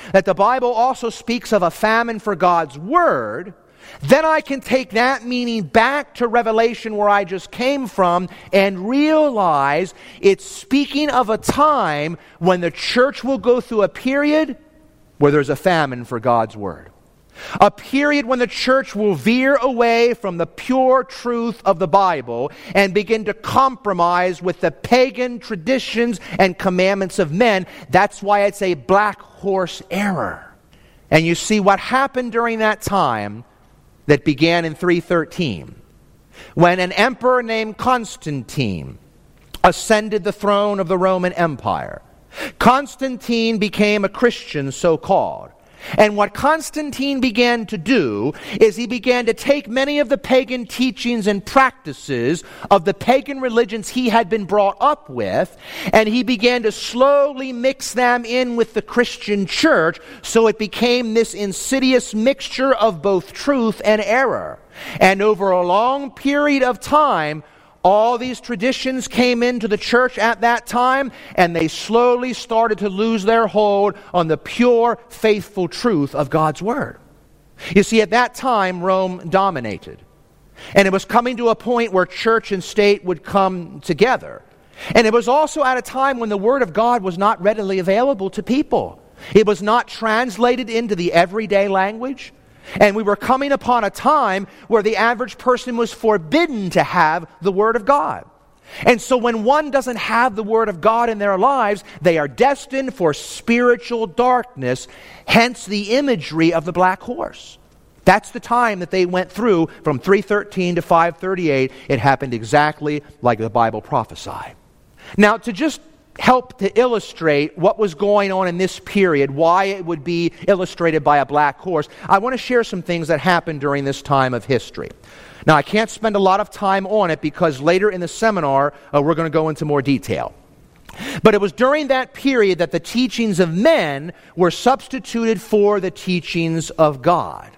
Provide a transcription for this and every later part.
that the Bible also speaks of a famine for God's Word, then I can take that meaning back to Revelation where I just came from and realize it's speaking of a time when the church will go through a period where there's a famine for God's Word. A period when the church will veer away from the pure truth of the Bible and begin to compromise with the pagan traditions and commandments of men. That's why it's a black horse error. And you see what happened during that time that began in 313, when an emperor named Constantine ascended the throne of the Roman Empire. Constantine became a Christian, so-called. And what Constantine began to do is he began to take many of the pagan teachings and practices of the pagan religions he had been brought up with, and he began to slowly mix them in with the Christian church, so it became this insidious mixture of both truth and error. And over a long period of time, all these traditions came into the church at that time, and they slowly started to lose their hold on the pure, faithful truth of God's Word. You see, at that time, Rome dominated. And it was coming to a point where church and state would come together. And it was also at a time when the Word of God was not readily available to people. It was not translated into the everyday language. And we were coming upon a time where the average person was forbidden to have the Word of God. And so when one doesn't have the Word of God in their lives, they are destined for spiritual darkness, hence the imagery of the black horse. That's the time that they went through from 313 to 538. It happened exactly like the Bible prophesied. Now, to just help to illustrate what was going on in this period, why it would be illustrated by a black horse, I want to share some things that happened during this time of history. Now, I can't spend a lot of time on it because later in the seminar, we're going to go into more detail. But it was during that period that the teachings of men were substituted for the teachings of God.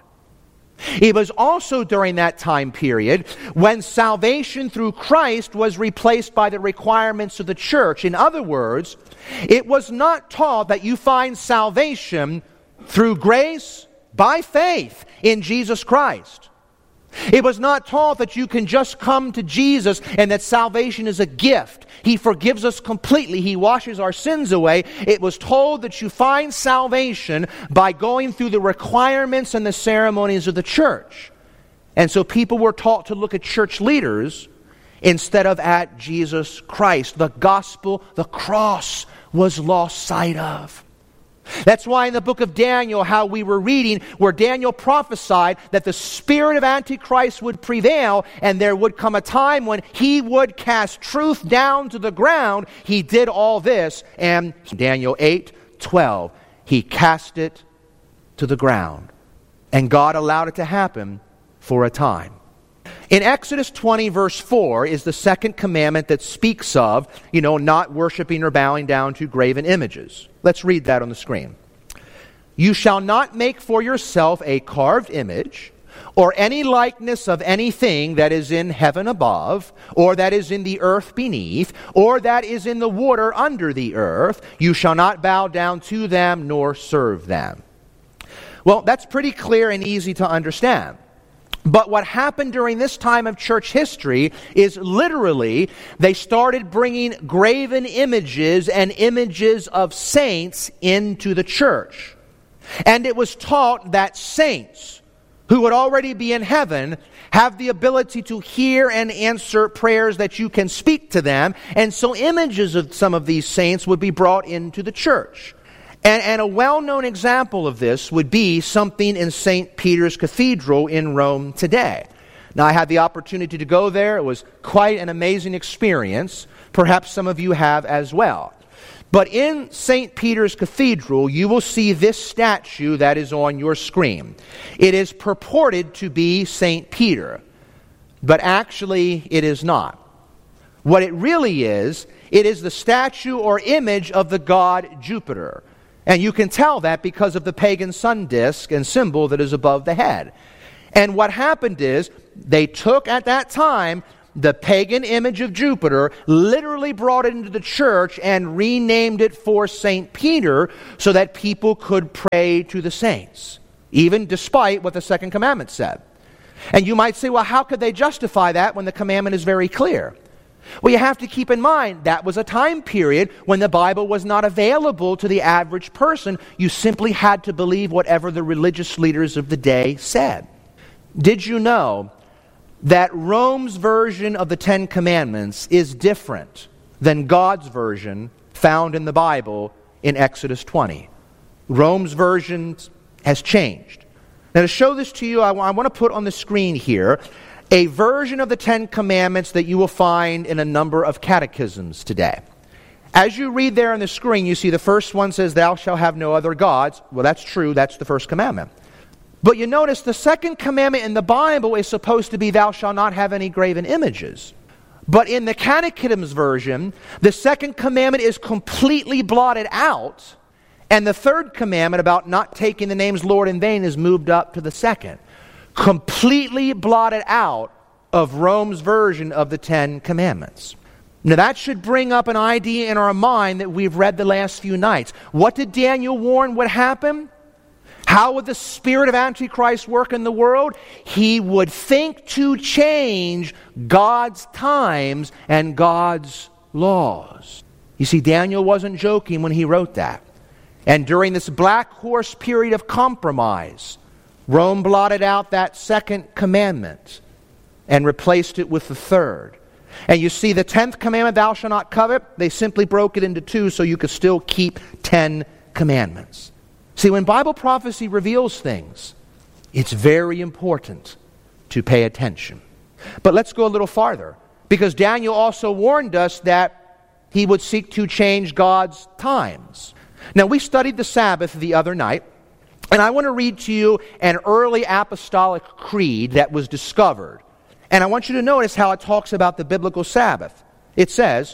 It was also during that time period when salvation through Christ was replaced by the requirements of the church. In other words, it was not taught that you find salvation through grace by faith in Jesus Christ. It was not taught that you can just come to Jesus and that salvation is a gift. He forgives us completely. He washes our sins away. It was told that you find salvation by going through the requirements and the ceremonies of the church. And so people were taught to look at church leaders instead of at Jesus Christ. The gospel, the cross, was lost sight of. That's why in the book of Daniel, how we were reading, where Daniel prophesied that the spirit of Antichrist would prevail and there would come a time when he would cast truth down to the ground. He did all this, and Daniel 8:12, he cast it to the ground. And God allowed it to happen for a time. In Exodus 20, verse 4, is the second commandment that speaks of, not worshiping or bowing down to graven images. Let's read that on the screen. You shall not make for yourself a carved image, or any likeness of anything that is in heaven above, or that is in the earth beneath, or that is in the water under the earth. You shall not bow down to them nor serve them. Well, that's pretty clear and easy to understand. But what happened during this time of church history is literally they started bringing graven images and images of saints into the church. And it was taught that saints who would already be in heaven have the ability to hear and answer prayers that you can speak to them. And so images of some of these saints would be brought into the church. And a well-known example of this would be something in St. Peter's Cathedral in Rome today. Now, I had the opportunity to go there. It was quite an amazing experience. Perhaps some of you have as well. But in St. Peter's Cathedral, you will see this statue that is on your screen. It is purported to be St. Peter, but actually it is not. What it really is, it is the statue or image of the god Jupiter. And you can tell that because of the pagan sun disk and symbol that is above the head. And what happened is, they took at that time the pagan image of Jupiter, literally brought it into the church and renamed it for St. Peter so that people could pray to the saints, even despite what the second commandment said. And you might say, well, how could they justify that when the commandment is very clear? Well, you have to keep in mind that was a time period when the Bible was not available to the average person. You simply had to believe whatever the religious leaders of the day said. Did you know that Rome's version of the Ten Commandments is different than God's version found in the Bible in Exodus 20? Rome's version has changed. Now, to show this to you, I want to put on the screen here a version of the Ten Commandments that you will find in a number of catechisms today. As you read there on the screen, you see the first one says, "Thou shalt have no other gods." Well, that's true. That's the first commandment. But you notice the second commandment in the Bible is supposed to be, "Thou shalt not have any graven images." But in the Catechism's version, the second commandment is completely blotted out, and the third commandment about not taking the name's Lord in vain is moved up to the second. Completely blotted out of Rome's version of the Ten Commandments. Now that should bring up an idea in our mind that we've read the last few nights. What did Daniel warn would happen? How would the spirit of Antichrist work in the world? He would think to change God's times and God's laws. You see, Daniel wasn't joking when he wrote that. And during this black horse period of compromise, Rome blotted out that second commandment and replaced it with the third. And you see the 10th commandment, "Thou shalt not covet," they simply broke it into two so you could still keep 10 commandments. See, when Bible prophecy reveals things, it's very important to pay attention. But let's go a little farther, because Daniel also warned us that he would seek to change God's times. Now, we studied the Sabbath the other night, and I want to read to you an early apostolic creed that was discovered. And I want you to notice how it talks about the biblical Sabbath. It says,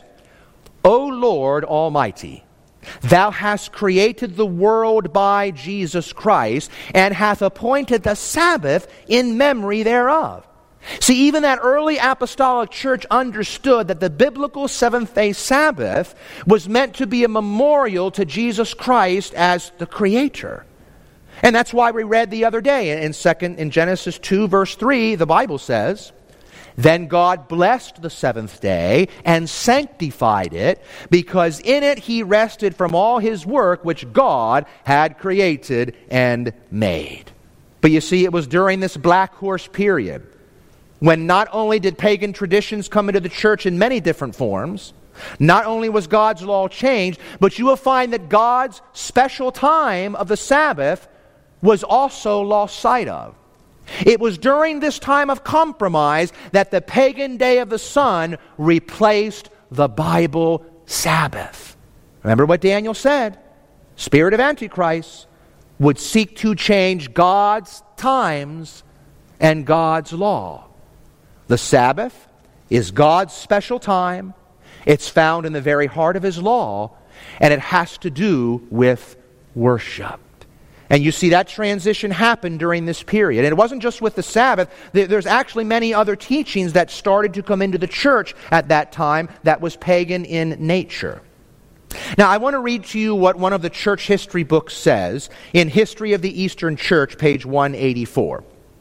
"O Lord Almighty, Thou hast created the world by Jesus Christ, and hath appointed the Sabbath in memory thereof." See, even that early apostolic church understood that the biblical seventh-day Sabbath was meant to be a memorial to Jesus Christ as the Creator. And that's why we read the other day in Genesis 2, verse 3, the Bible says, "Then God blessed the seventh day and sanctified it, because in it He rested from all His work which God had created and made." But you see, it was during this black horse period when not only did pagan traditions come into the church in many different forms, not only was God's law changed, but you will find that God's special time of the Sabbath was also lost sight of. It was during this time of compromise that the pagan day of the sun replaced the Bible Sabbath. Remember what Daniel said? Spirit of Antichrist would seek to change God's times and God's law. The Sabbath is God's special time. It's found in the very heart of His law, and it has to do with worship. And you see that transition happened during this period. And it wasn't just with the Sabbath. There's actually many other teachings that started to come into the church at that time that was pagan in nature. Now, I want to read to you what one of the church history books says in History of the Eastern Church, page 184.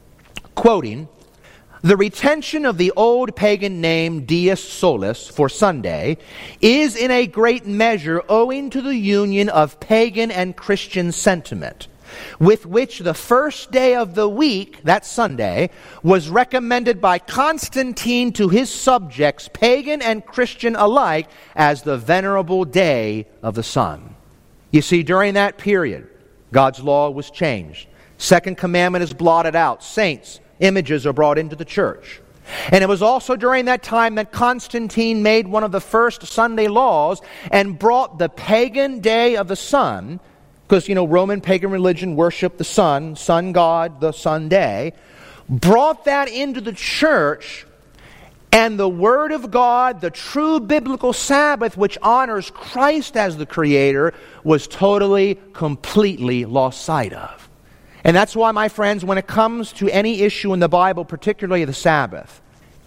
Quoting, "The retention of the old pagan name Dies Solis for Sunday is in a great measure owing to the union of pagan and Christian sentiment, with which the first day of the week, that Sunday, was recommended by Constantine to his subjects, pagan and Christian alike, as the venerable day of the sun." You see, during that period, God's law was changed. Second commandment is blotted out. Saints, images are brought into the church. And it was also during that time that Constantine made one of the first Sunday laws and brought the pagan day of the sun, because, Roman pagan religion worshiped the sun god, the sun day, brought that into the church, and the Word of God, the true biblical Sabbath, which honors Christ as the Creator, was totally, completely lost sight of. And that's why, my friends, when it comes to any issue in the Bible, particularly the Sabbath,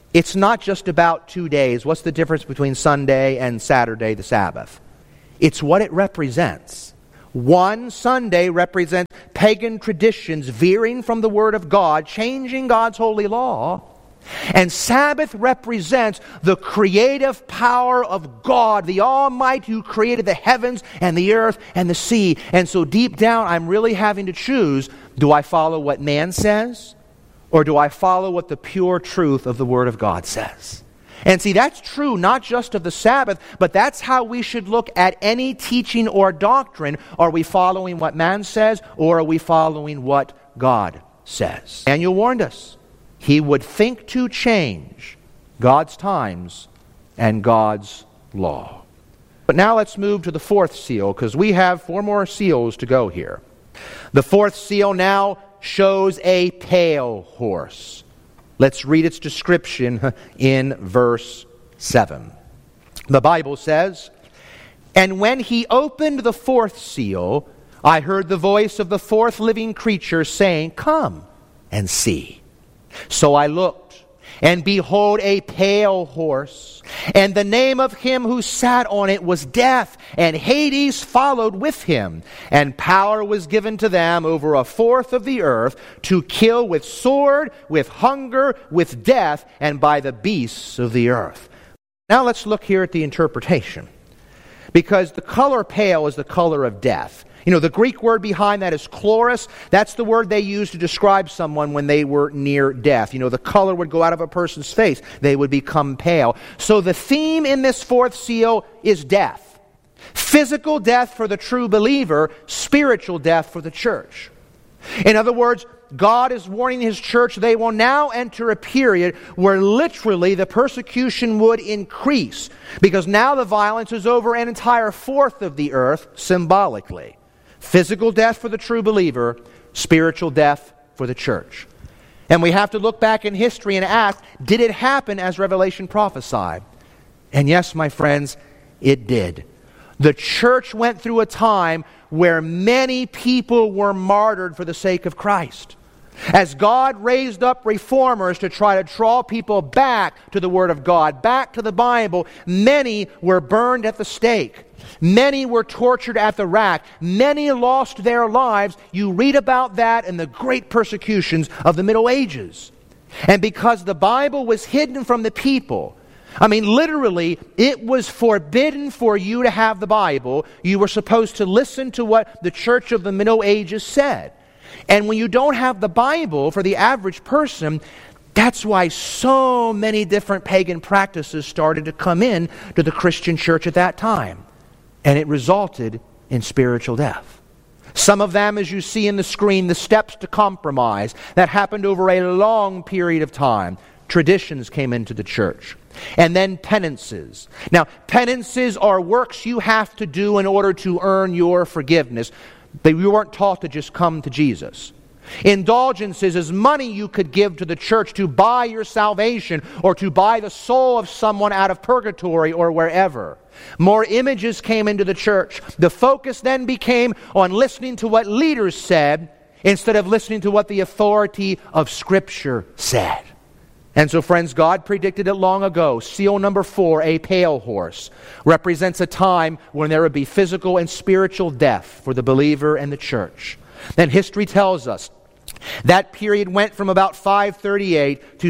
it's not just about 2 days. What's the difference between Sunday and Saturday, the Sabbath? It's what it represents. One Sunday represents pagan traditions veering from the Word of God, changing God's holy law. And Sabbath represents the creative power of God, the Almighty who created the heavens and the earth and the sea. And so deep down, I'm really having to choose, do I follow what man says? Or do I follow what the pure truth of the Word of God says? And see, that's true not just of the Sabbath, but that's how we should look at any teaching or doctrine. Are we following what man says, or are we following what God says? Daniel warned us. He would think to change God's times and God's law. But now let's move to the fourth seal, because we have 4 more seals to go here. The fourth seal now shows a pale horse. Let's read its description in verse 7. The Bible says, "And when he opened the fourth seal, I heard the voice of the fourth living creature saying, 'Come and see.' So I looked, and behold, a pale horse, and the name of him who sat on it was Death, and Hades followed with him. And power was given to them over 1/4 of the earth to kill with sword, with hunger, with death, and by the beasts of the earth." Now let's look here at the interpretation. Because the color pale is the color of death. You know, the Greek word behind that is chloros. That's the word they used to describe someone when they were near death. You know, the color would go out of a person's face. They would become pale. So the theme in this fourth seal is death. Physical death for the true believer, spiritual death for the church. In other words, God is warning His church they will now enter a period where literally the persecution would increase, because now the violence is over an entire 1/4 of the earth, symbolically. Physical death for the true believer, spiritual death for the church. And we have to look back in history and ask, did it happen as Revelation prophesied? And yes, my friends, it did. The church went through a time where many people were martyred for the sake of Christ. As God raised up reformers to try to draw people back to the Word of God, back to the Bible, many were burned at the stake. Many were tortured at the rack. Many lost their lives. You read about that in the great persecutions of the Middle Ages. And because the Bible was hidden from the people, I mean, literally, it was forbidden for you to have the Bible. You were supposed to listen to what the church of the Middle Ages said. And when you don't have the Bible, for the average person, that's why so many different pagan practices started to come in to the Christian church at that time. And it resulted in spiritual death. Some of them, as you see in the screen, the steps to compromise, that happened over a long period of time. Traditions came into the church. And then penances. Now, penances are works you have to do in order to earn your forgiveness. You weren't taught to just come to Jesus. Indulgences is money you could give to the church to buy your salvation or to buy the soul of someone out of purgatory or wherever. More images came into the church. The focus then became on listening to what leaders said instead of listening to what the authority of Scripture said. And so, friends, God predicted it long ago. Seal number 4, a pale horse, represents a time when there would be physical and spiritual death for the believer and the church. And history tells us that period went from about 538 to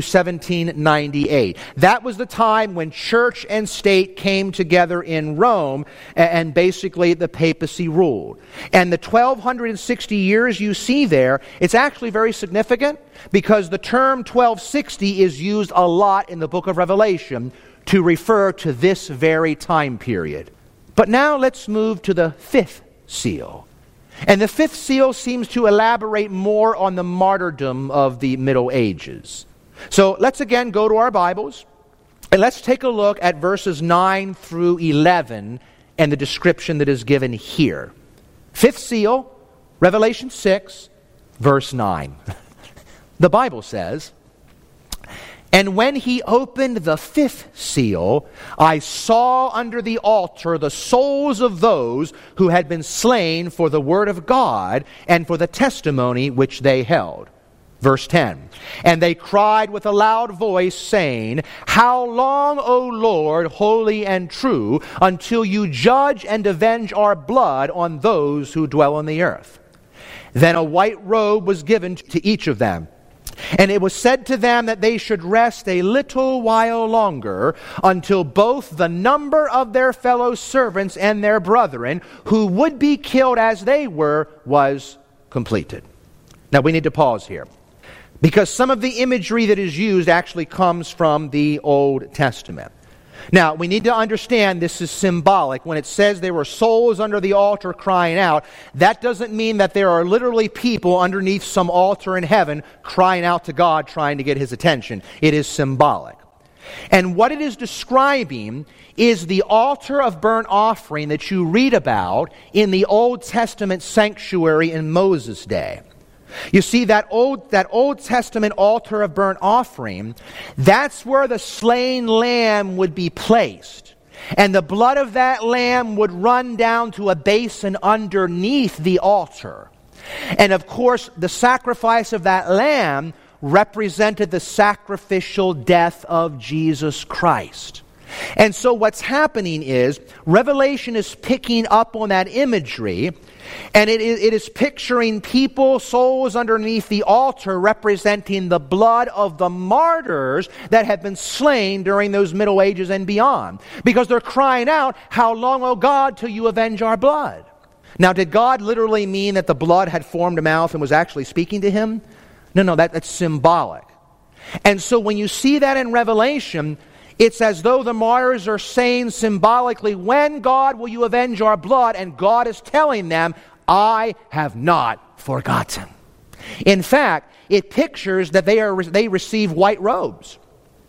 1798. That was the time when church and state came together in Rome, and basically the papacy ruled. And the 1260 years you see there, it's actually very significant because the term 1260 is used a lot in the book of Revelation to refer to this very time period. But now let's move to the 5th seal. And the 5th seal seems to elaborate more on the martyrdom of the Middle Ages. So let's again go to our Bibles, and let's take a look at verses 9 through 11 and the description that is given here. 5th seal, Revelation 6, verse 9. The Bible says, "And when he opened the 5th seal, I saw under the altar the souls of those who had been slain for the word of God and for the testimony which they held." Verse 10, and they cried with a loud voice, saying, How long, O Lord, holy and true, until you judge and avenge our blood on those who dwell on the earth? Then a white robe was given to each of them. And it was said to them that they should rest a little while longer, until both the number of their fellow servants and their brethren, who would be killed as they were, was completed. Now we need to pause here, because some of the imagery that is used actually comes from the Old Testament. Now, we need to understand this is symbolic. When it says there were souls under the altar crying out, that doesn't mean that there are literally people underneath some altar in heaven crying out to God, trying to get His attention. It is symbolic. And what it is describing is the altar of burnt offering that you read about in the Old Testament sanctuary in Moses' day. You see, that Old Testament altar of burnt offering, that's where the slain lamb would be placed. And the blood of that lamb would run down to a basin underneath the altar. And of course, the sacrifice of that lamb represented the sacrificial death of Jesus Christ. And so what's happening is, Revelation is picking up on that imagery, and it is picturing people, souls underneath the altar, representing the blood of the martyrs that have been slain during those Middle Ages and beyond. Because they're crying out, How long, O God, till you avenge our blood? Now, did God literally mean that the blood had formed a mouth and was actually speaking to him? No, that's symbolic. And so when you see that in Revelation, it's as though the martyrs are saying symbolically, when, God, will you avenge our blood? And God is telling them, I have not forgotten. In fact, it pictures that they receive white robes.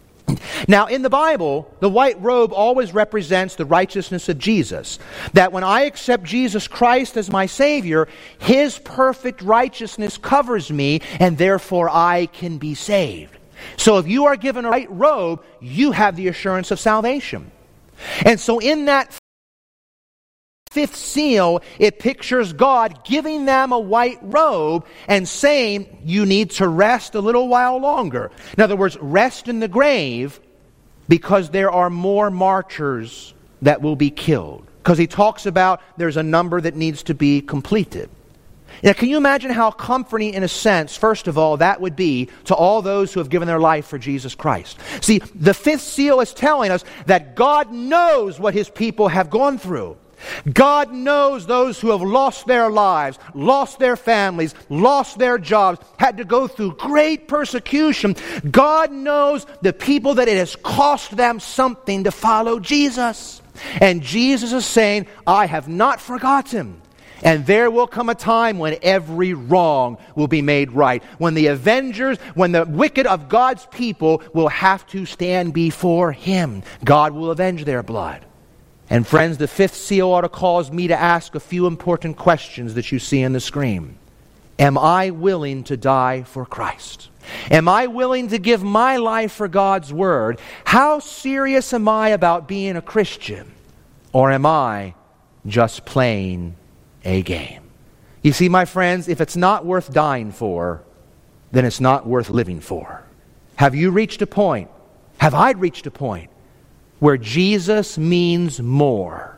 Now, in the Bible, the white robe always represents the righteousness of Jesus. That when I accept Jesus Christ as my Savior, His perfect righteousness covers me, and therefore I can be saved. So if you are given a white robe, you have the assurance of salvation. And so in that fifth seal, it pictures God giving them a white robe and saying, you need to rest a little while longer. In other words, rest in the grave, because there are more martyrs that will be killed. Because he talks about there's a number that needs to be completed. Now, can you imagine how comforting, in a sense, first of all, that would be to all those who have given their life for Jesus Christ? See, the fifth seal is telling us that God knows what His people have gone through. God knows those who have lost their lives, lost their families, lost their jobs, had to go through great persecution. God knows the people that it has cost them something to follow Jesus. And Jesus is saying, I have not forgotten. And there will come a time when every wrong will be made right. When the avengers, when the wicked of God's people will have to stand before Him. God will avenge their blood. And friends, the fifth seal ought to cause me to ask a few important questions that you see on the screen. Am I willing to die for Christ? Am I willing to give my life for God's Word? How serious am I about being a Christian? Or am I just playing a game? You see, my friends, if it's not worth dying for, then it's not worth living for. Have you reached a point? Have I reached a point where Jesus means more?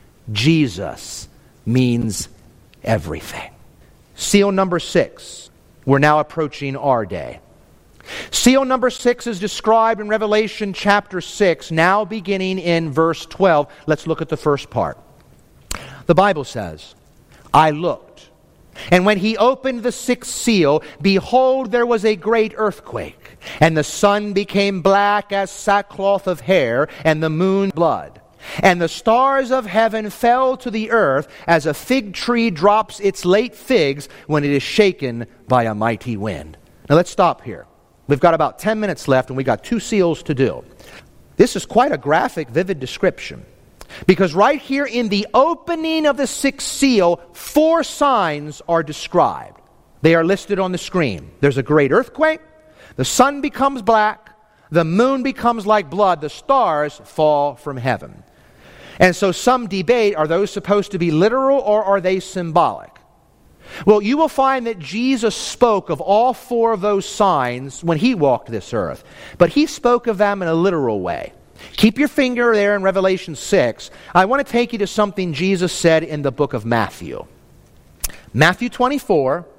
Jesus means everything. Seal number 6. We're now approaching our day. Seal number 6 is described in Revelation chapter 6, now beginning in verse 12. Let's look at the first part. The Bible says, I looked, and when He opened the sixth seal, behold, there was a great earthquake, and the sun became black as sackcloth of hair, and the moon blood. And the stars of heaven fell to the earth as a fig tree drops its late figs when it is shaken by a mighty wind. Now let's stop here. We've got about 10 minutes left, and we've got 2 seals to do. This is quite a graphic, vivid description. Because right here in the opening of the sixth seal, 4 signs are described. They are listed on the screen. There's a great earthquake, the sun becomes black, the moon becomes like blood, the stars fall from heaven. And so some debate, are those supposed to be literal or are they symbolic? Well, you will find that Jesus spoke of all four of those signs when he walked this earth. But he spoke of them in a literal way. Keep your finger there in Revelation 6. I want to take you to something Jesus said in the book of Matthew. Matthew 24,